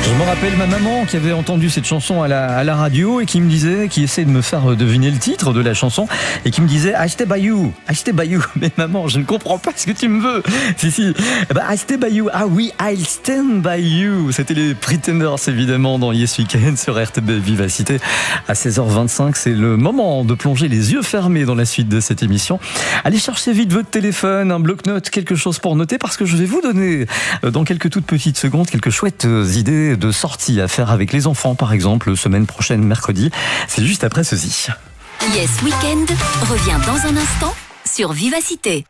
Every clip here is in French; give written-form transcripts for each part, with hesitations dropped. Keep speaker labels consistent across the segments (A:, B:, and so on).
A: Je me rappelle ma maman qui avait entendu cette chanson à la radio et qui me disait, qui essayait de me faire deviner le titre de la chanson et qui me disait I stay by you. Mais maman, je ne comprends pas ce que tu me veux. Si. I stay by you. Ah oui, I'll stand by you. C'était les Pretenders évidemment dans Yes Weekend sur RTB Vivacité. À 16h25, c'est le moment de plonger les yeux fermés dans la suite de cette émission. Allez chercher vite votre téléphone, un bloc-notes, quelque chose pour noter parce que je vais vous donner dans quelques toutes petites secondes quelques chouettes idées de sorties à faire avec les enfants, par exemple, semaine prochaine, mercredi. C'est juste après ceci.
B: Yes Weekend revient dans un instant sur Vivacité.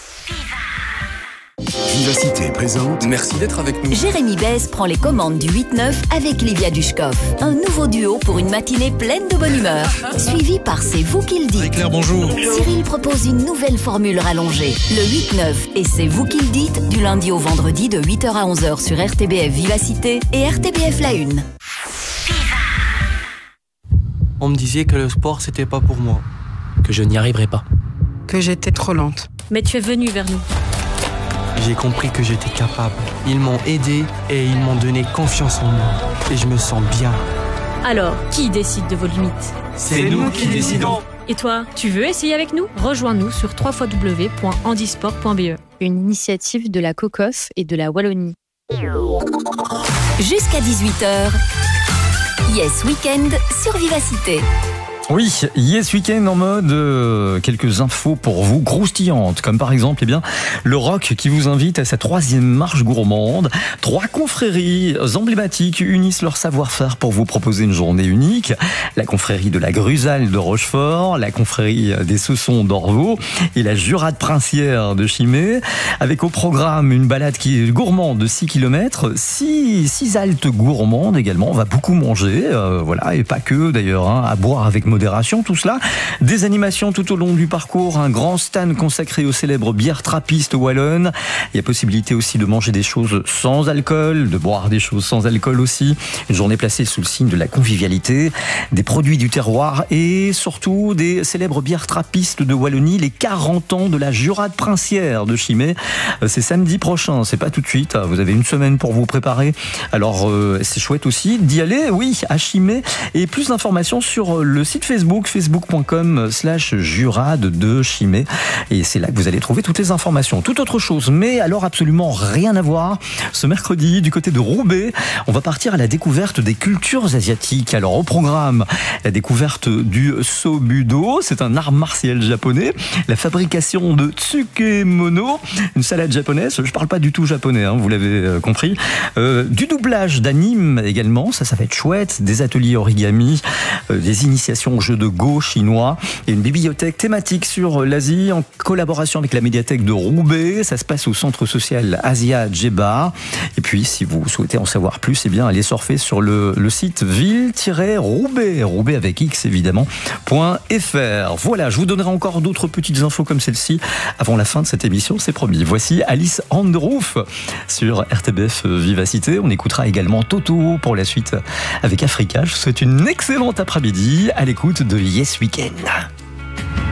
C: Vivacité présente. Merci d'être avec nous.
B: Jérémy Besse prend les commandes du 8-9 avec Livia Dushkov. Un nouveau duo pour une matinée pleine de bonne humeur. Suivi par C'est vous qui le dites.
C: Claire, bonjour.
B: Cyril propose une nouvelle formule rallongée. Le 8-9 et C'est vous qui le dites du lundi au vendredi de 8h à 11h sur RTBF Vivacité et RTBF La Une.
D: On me disait que le sport c'était pas pour moi, que je n'y arriverais pas.
E: Que j'étais trop lente.
F: Mais tu es venu vers nous.
D: J'ai compris que j'étais capable. Ils m'ont aidé et ils m'ont donné confiance en moi. Et je me sens bien.
F: Alors, qui décide de vos limites?
D: C'est nous qui décidons.
F: Et toi, tu veux essayer avec nous? Rejoins-nous sur www.handisport.be.
G: Une initiative de la COCOF et de la Wallonie.
B: Jusqu'à 18h, Yes Weekend sur Vivacité.
A: Oui, Yes Weekend en mode quelques infos pour vous croustillantes, comme par exemple le Rock qui vous invite à sa 3e marche gourmande. 3 confréries emblématiques unissent leur savoir-faire pour vous proposer une journée unique. La confrérie de la Grusale de Rochefort, la confrérie des Saussons d'Orvaux et la Jurade Princière de Chimay, avec au programme une balade qui est gourmande de 6 km, 6 haltes gourmandes également. On va beaucoup manger, voilà, et pas que d'ailleurs, à boire avec modération, tout cela. Des animations tout au long du parcours, un grand stand consacré aux célèbres bières trappistes wallonnes. Il y a possibilité aussi de manger des choses sans alcool, de boire des choses sans alcool aussi. Une journée placée sous le signe de la convivialité, des produits du terroir et surtout des célèbres bières trappistes de Wallonie, les 40 ans de la Jurade Princière de Chimay. C'est samedi prochain, c'est pas tout de suite. Vous avez une semaine pour vous préparer. Alors c'est chouette aussi d'y aller, oui, à Chimay. Et plus d'informations sur le site Facebook, facebook.com/Jurade de Chimay. Et c'est là que vous allez trouver toutes les informations. Tout autre chose, mais alors absolument rien à voir. Ce mercredi, du côté de Roubaix, on va partir à la découverte des cultures asiatiques. Alors au programme, la découverte du Sobudo, c'est un art martial japonais. La fabrication de tsukemono, une salade japonaise. Je parle pas du tout japonais, vous l'avez compris. Du doublage d'anime également, ça va être chouette. Des ateliers origami, des initiations au jeu de Go chinois et une bibliothèque thématique sur l'Asie en collaboration avec la médiathèque de Roubaix. Ça se passe au centre social Asia Djeba. Et puis, si vous souhaitez en savoir plus, allez surfer sur le site ville-roubaix, Roubaix avec X évidemment, .fr. Voilà, je vous donnerai encore d'autres petites infos comme celle-ci avant la fin de cette émission, c'est promis. Voici Alice on the Roof sur RTBF Vivacité. On écoutera également Toto pour la suite avec Africa. Je vous souhaite une excellente après-midi à l'écoute de Yes Weekend.